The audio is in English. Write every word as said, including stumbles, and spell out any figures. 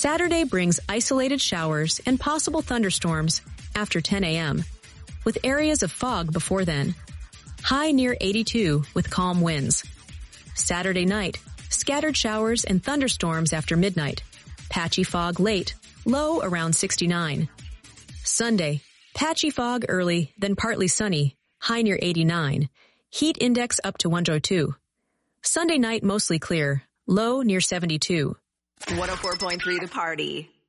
Saturday brings isolated showers and possible thunderstorms after ten a.m., with areas of fog before then. High near eighty-two with calm winds. Saturday night, scattered showers and thunderstorms after midnight. Patchy fog late, low around sixty-nine. Sunday, patchy fog early, then partly sunny, high near eighty-nine. Heat index up to one oh two. Sunday night mostly clear, low near seventy-two. one oh four point three The Party.